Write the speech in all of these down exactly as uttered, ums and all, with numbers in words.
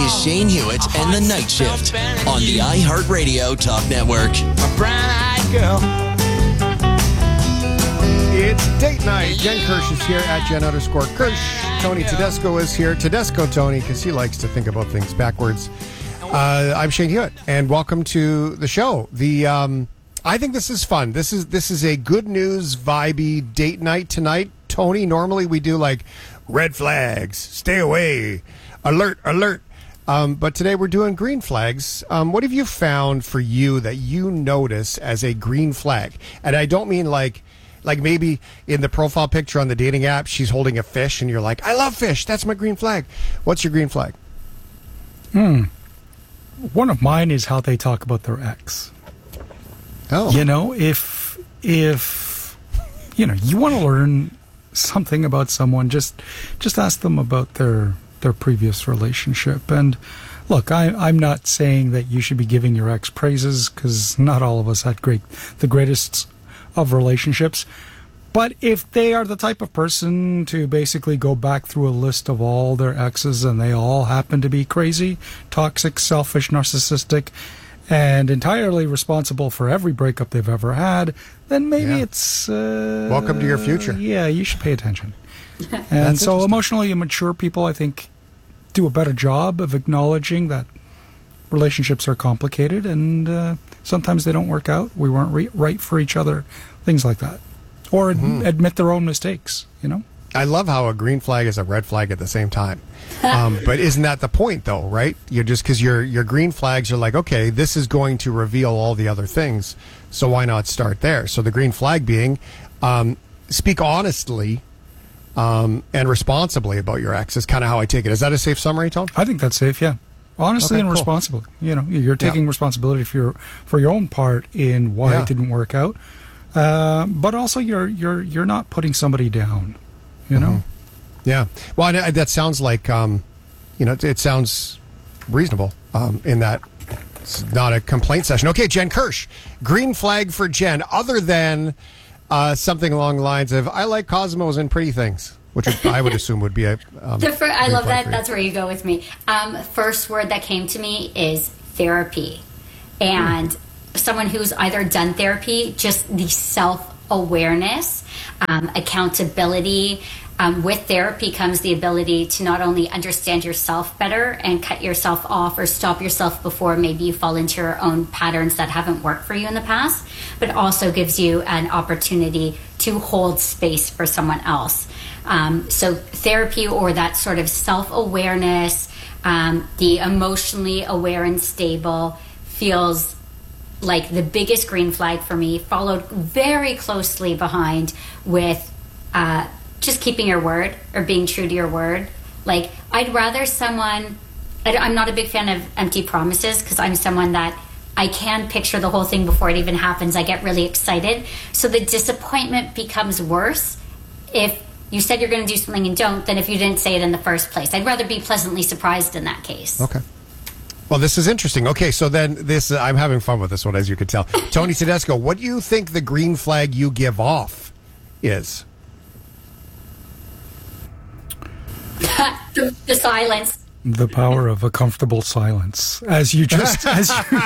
is Shane Hewitt and the Night Shift on the iHeartRadio Talk Network. A brown-eyed girl. It's date night. Jen Kirsch is here at Jen underscore Kirsch. Tony Tedesco is here. Tedesco Tony, because he likes to think about things backwards. Uh, I'm Shane Hewitt, and welcome to the show. The um, I think this is fun. This is this is a good news, vibey date night tonight. Tony, normally we do like red flags, stay away, alert, alert. Um, but today we're doing green flags. Um, what have you found for you that you notice as a green flag? And I don't mean like, like maybe in the profile picture on the dating app, she's holding a fish and you're like, I love fish. That's my green flag. What's your green flag? Hmm. One of mine is how they talk about their ex. Oh. You know, if, if, you know, you want to learn something about someone, just, just ask them about their, their previous relationship. And look, I, I'm not saying that you should be giving your ex praises, because not all of us had great, the greatest of relationships. But if they are the type of person to basically go back through a list of all their exes and they all happen to be crazy, toxic, selfish, narcissistic, and entirely responsible for every breakup they've ever had, then maybe Yeah. it's... Uh, Welcome to your future. Yeah, you should pay attention. And so emotionally immature people, I think, do a better job of acknowledging that relationships are complicated and uh, sometimes they don't work out. We weren't re- right for each other, things like that. Or ad- Mm-hmm. admit their own mistakes, you know? I love how a green flag is a red flag at the same time. Um, but isn't that the point, though, right? You're just because your your green flags are like, okay, this is going to reveal all the other things, so why not start there? So the green flag being, um, speak honestly um, and responsibly about your ex is kind of how I take it. Is that a safe summary, Tom? I think that's safe, yeah. Honestly Okay, and cool. responsibly. You know, you're taking Yeah. responsibility for your for your own part in why Yeah. it didn't work out. Uh, but also you're you're you're not putting somebody down, you know? Yeah. Well, and that sounds like, um, you know, it, it sounds reasonable um, in that it's not a complaint session. Okay, Jen Kirsch, green flag for Jen, other than uh, something along the lines of, I like Cosmos and pretty things, which would, I would assume would be a um, The fir- I green love flag that. for you. That's where you go with me. Um, first word that came to me is therapy. And someone who's either done therapy, just the self-awareness, um, accountability. Um, with therapy comes the ability to not only understand yourself better and cut yourself off or stop yourself before maybe you fall into your own patterns that haven't worked for you in the past, but also gives you an opportunity to hold space for someone else. Um, so therapy, or that sort of self-awareness, um, the emotionally aware and stable, feels like the biggest green flag for me, followed very closely behind with uh, just keeping your word or being true to your word. Like, I'd rather someone, I, I'm not a big fan of empty promises, because I'm someone that I can picture the whole thing before it even happens. I get really excited. So the disappointment becomes worse if you said you're going to do something and don't, than if you didn't say it in the first place. I'd rather be pleasantly surprised in that case. Okay. Well, this is interesting. Okay, so then this, uh, I'm having fun with this one, as you could tell. Tony Tedesco, what do you think the green flag you give off is? the, the silence. The power of a comfortable silence, as you just as you,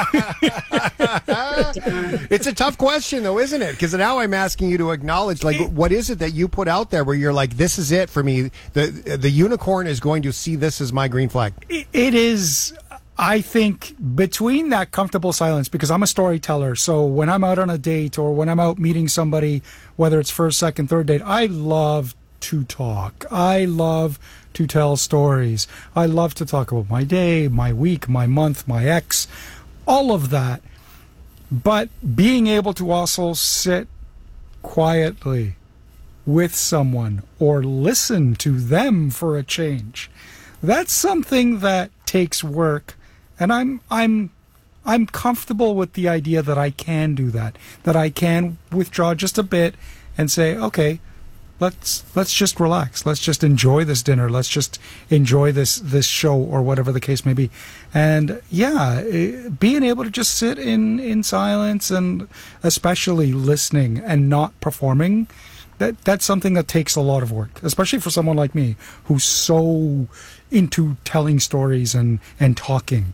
It's a tough question, though, isn't it? Because now I'm asking you to acknowledge, like, what is it that you put out there where you're like, this is it for me? The the unicorn is going to see this as my green flag. it is, I think, between that comfortable silence, because I'm a storyteller, so when I'm out on a date or when I'm out meeting somebody, whether it's first, second, third date, I love to talk. I love to tell stories. I love to talk about my day, my week, my month, my ex, all of that. But being able to also sit quietly with someone or listen to them for a change, that's something that takes work. And I'm I'm I'm comfortable with the idea that I can do that, that I can withdraw just a bit and say, okay, let's let's just relax. Let's just enjoy this dinner. Let's just enjoy this this show or whatever the case may be. And yeah, eh, being able to just sit in, in silence and especially listening and not performing, that that's something that takes a lot of work, especially for someone like me who's so into telling stories and, and talking.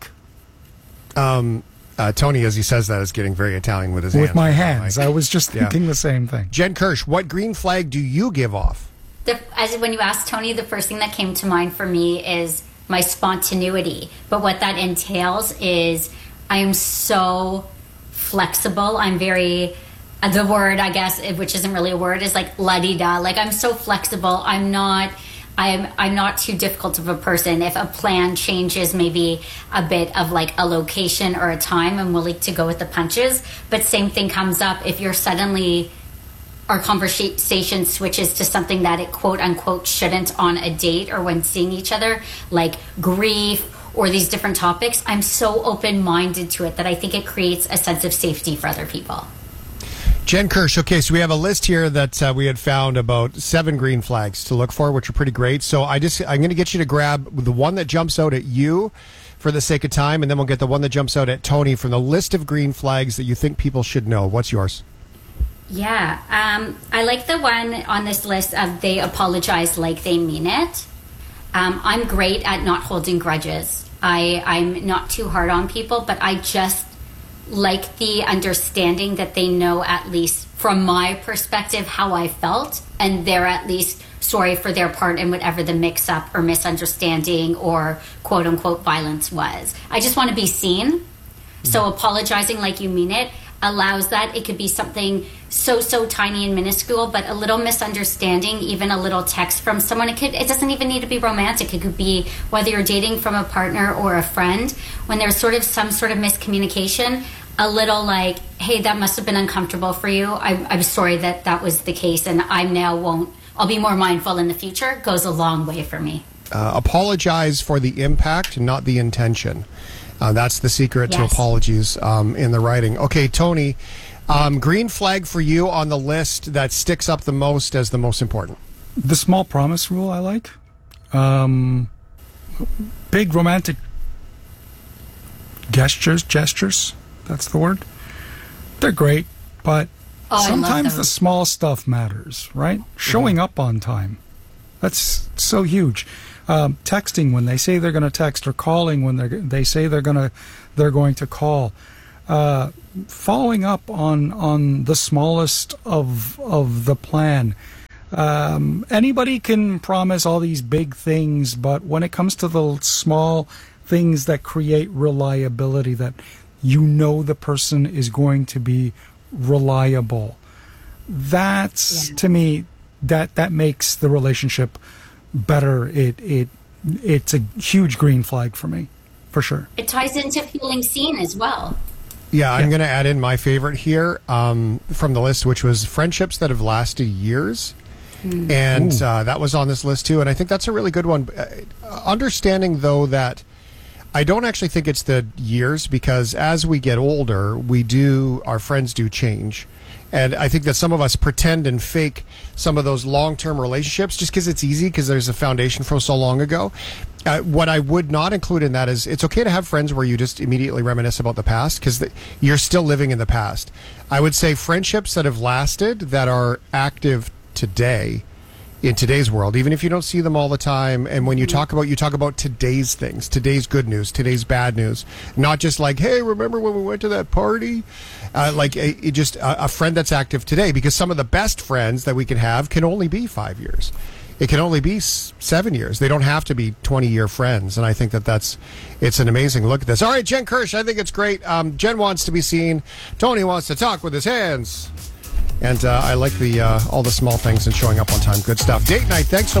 Um, uh, Tony, as he says that, is getting very Italian with his With hands. my Like- hands. I was just Yeah. thinking the same thing. Jen Kirsch, what green flag do you give off? The, as when you asked Tony, the first thing that came to mind for me is my spontaneity. But what that entails is I am so flexible. I'm very, uh, the word, I guess, which isn't really a word, is like la-di-da. Like, I'm so flexible. I'm not, I'm, I'm not too difficult of a person. If a plan changes maybe a bit of like a location or a time, I'm willing to go with the punches. But same thing comes up if you're suddenly, our conversation switches to something that it quote unquote shouldn't on a date or when seeing each other, like grief or these different topics. I'm so open-minded to it that I think it creates a sense of safety for other people. Jen Kirsch, okay, so we have a list here that uh, we had found about seven green flags to look for, which are pretty great. So I just, I'm going to get you to grab the one that jumps out at you for the sake of time, and then we'll get the one that jumps out at Tony from the list of green flags that you think people should know. What's yours? Yeah, um, I like the one on this list of they apologize like they mean it. Um, I'm great at not holding grudges. I, I'm not too hard on people, but I just like the understanding that they know, at least from my perspective, how I felt, and they're at least sorry for their part in whatever the mix-up or misunderstanding or quote-unquote violence was. I just want to be seen. So apologizing like you mean it allows that. It could be something so so tiny and minuscule, but a little misunderstanding, even a little text from someone. It could, it doesn't even need to be romantic. It could be whether you're dating from a partner or a friend. When there's sort of some sort of miscommunication, a little like, hey, that must have been uncomfortable for you. I'm, I'm sorry that that was the case, and I now won't. I'll be more mindful in the future. Goes a long way for me. Uh, apologize for the impact, not the intention. Uh, that's the secret Yes. to apologies um, in the writing. Okay, Tony, um, green flag for you on the list that sticks up the most as the most important. The small promise rule I like. Um, big romantic gestures, gestures, that's the word. They're great, but Oh, I love sometimes the those. small stuff matters, right? Showing up on time. That's so huge. Um, texting when they say they're going to text, or calling when they they say they're going to they're going to call. Uh, following up on on the smallest of of the plan. Um, anybody can promise all these big things, but when it comes to the small things that create reliability, that you know the person is going to be reliable, that's Yeah. to me that that makes the relationship better. It it it's a huge green flag for me, for sure. It ties into feeling seen as well. Yeah, I'm Yeah. going to add in my favorite here um, from the list, which was friendships that have lasted years. And uh, that was on this list too. And I think that's a really good one. Uh, understanding, though, that I don't actually think it's the years, because as we get older, we do, our friends do change. And I think that some of us pretend and fake some of those long-term relationships just because it's easy, because there's a foundation from so long ago. Uh, what I would not include in that is it's okay to have friends where you just immediately reminisce about the past, because you're still living in the past. I would say friendships that have lasted, that are active today, in today's world, even if you don't see them all the time. And when you talk about, you talk about today's things, today's good news, today's bad news, not just like, hey, remember when we went to that party? Uh, like a, it just a, a friend that's active today, because some of the best friends that we can have can only be five years. It can only be s- seven years. They don't have to be twenty year friends. And I think that that's, it's an amazing look at this. All right, Jen Kirsch, I think it's great. Um, Jen wants to be seen. Tony wants to talk with his hands. And uh, I like the uh, all the small things and showing up on time. Good stuff. Date night. Thanks so